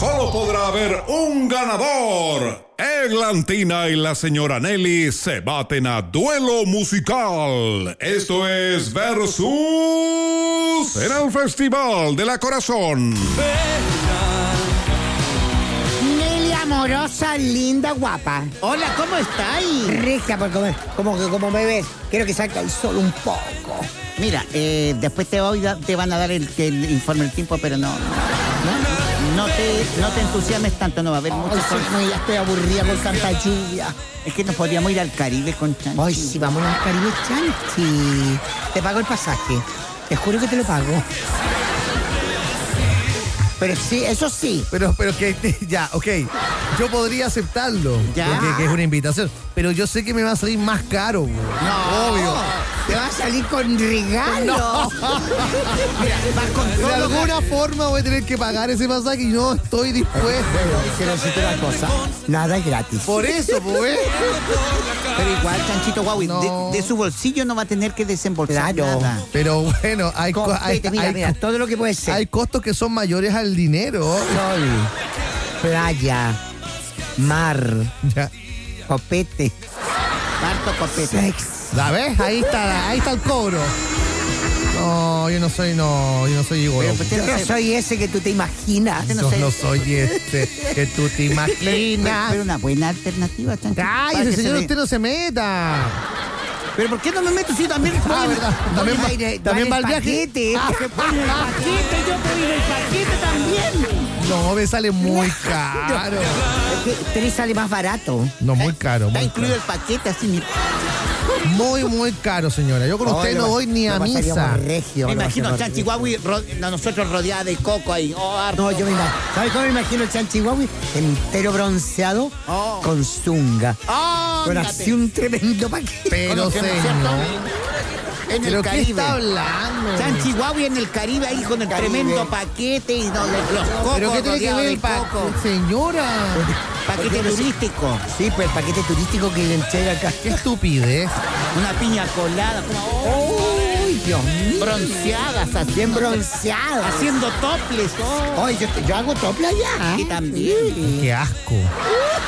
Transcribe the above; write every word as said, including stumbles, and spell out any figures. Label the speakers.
Speaker 1: solo podrá haber un ganador. Eglantina y la señora Nelly se baten a duelo musical. Esto es Versus en el Festival de la Corazón.
Speaker 2: Nelly amorosa, linda, guapa.
Speaker 3: Hola, ¿cómo estáis?
Speaker 2: Regia, porque como, como, que como me ves, quiero que salga el sol un poco.
Speaker 3: Mira, eh, después te, voy, te van a dar el, el informe del tiempo, pero no, no, no, te, no te entusiasmes tanto, no va a haber mucho sol.
Speaker 2: No, ya estoy aburrida con tanta lluvia.
Speaker 3: Es que nos podríamos ir al Caribe con Chanchi.
Speaker 2: Ay, sí, vamos al Caribe, Chanchi. Te pago el pasaje. Te juro que te lo pago. Pero sí, eso sí.
Speaker 4: Pero, pero que, ya, ok, yo podría aceptarlo,
Speaker 3: ya,
Speaker 4: porque que es una invitación, pero yo sé que me va a salir más caro, güey.
Speaker 3: No,
Speaker 4: obvio.
Speaker 2: Te va a salir con regalo.
Speaker 4: No.
Speaker 3: Mira, vas con todo.
Speaker 4: De alguna forma voy a tener que pagar ese pasaje y no estoy dispuesto.
Speaker 2: Pero quiero decirte una cosa, nada es gratis.
Speaker 4: Por eso, pues.
Speaker 3: Pero igual, Chanchito Guaui,
Speaker 4: No.
Speaker 3: de, de su bolsillo no va a tener que desembolsar
Speaker 2: Claro.
Speaker 3: nada.
Speaker 4: Pero bueno, hay, co- hay,
Speaker 2: Copete, mira,
Speaker 4: hay,
Speaker 2: mira, todo lo que puede ser.
Speaker 4: hay costos que son mayores al dinero.
Speaker 2: Sol, playa, mar,
Speaker 4: Ya.
Speaker 2: copete,
Speaker 3: Harto copete.
Speaker 2: sex.
Speaker 4: ¿La ves? Ahí está, ahí está el cobro. No, yo no soy, no, yo no soy igual.
Speaker 3: Pero, pues,
Speaker 2: Yo
Speaker 3: no
Speaker 2: no
Speaker 3: sé.
Speaker 2: soy ese que tú te imaginas.
Speaker 3: no
Speaker 4: Yo
Speaker 3: sé.
Speaker 4: no soy este que tú te
Speaker 3: Pero,
Speaker 4: imaginas.
Speaker 3: pero una buena alternativa, Chanchito. Para
Speaker 4: Cállese,
Speaker 3: que se
Speaker 4: señor,
Speaker 3: le-
Speaker 4: usted no se meta.
Speaker 3: Pero ¿por qué no me meto si también voy
Speaker 4: Ah,
Speaker 3: en-
Speaker 4: verdad. También va,
Speaker 2: ir el-
Speaker 4: también va
Speaker 2: el
Speaker 4: el viaje.
Speaker 2: paquete.
Speaker 4: Ah,
Speaker 2: Se pone el paquete, yo puedo ir el paquete también.
Speaker 4: no, me sale muy caro.
Speaker 2: Es que Tres sale más barato.
Speaker 4: No, muy caro.
Speaker 3: Está
Speaker 4: Muy
Speaker 3: incluido
Speaker 4: caro.
Speaker 3: el paquete así. mi-
Speaker 4: Muy, muy caro, señora. Yo con usted
Speaker 2: Ay,
Speaker 4: no
Speaker 2: lo-
Speaker 4: voy ni a
Speaker 2: lo pasaríamos
Speaker 4: misa.
Speaker 2: regio,
Speaker 3: Me
Speaker 2: lo
Speaker 3: imagino a
Speaker 2: pasaríamos
Speaker 3: Chanchi
Speaker 2: regio.
Speaker 3: Guaui, ro- a nosotros rodeados de coco ahí. Oh, harto.
Speaker 2: No, yo me imagino. ¿Sabes cómo me imagino el chanchihuahua? Entero bronceado
Speaker 3: Oh.
Speaker 2: con zunga.
Speaker 3: Oh,
Speaker 2: Con
Speaker 3: fíjate.
Speaker 2: así un tremendo paquete.
Speaker 4: Pero,
Speaker 3: Conocemos,
Speaker 4: señor.
Speaker 3: ¿cierto? En el
Speaker 4: ¿Pero qué
Speaker 3: Caribe.
Speaker 4: está hablando?
Speaker 3: Chanchi Guaui en el Caribe ahí con el
Speaker 2: Caribe.
Speaker 3: tremendo paquete y no, los cocos
Speaker 4: ¿Pero qué tiene que
Speaker 3: rodeados
Speaker 4: ver
Speaker 3: de
Speaker 4: el pa-
Speaker 3: coco.
Speaker 4: Señora?
Speaker 3: Paquete
Speaker 2: Porque no sé-
Speaker 3: turístico.
Speaker 2: Sí, pues el paquete turístico que le entrega acá.
Speaker 4: Qué estupidez.
Speaker 3: Una piña colada. Como, oh,
Speaker 2: ¡Uy, Dios mío!
Speaker 3: bronceadas así.
Speaker 2: Bien bronceado.
Speaker 3: Haciendo toples. Oh.
Speaker 2: Oye, yo, yo hago topla ya.
Speaker 3: Y también.
Speaker 4: Qué asco.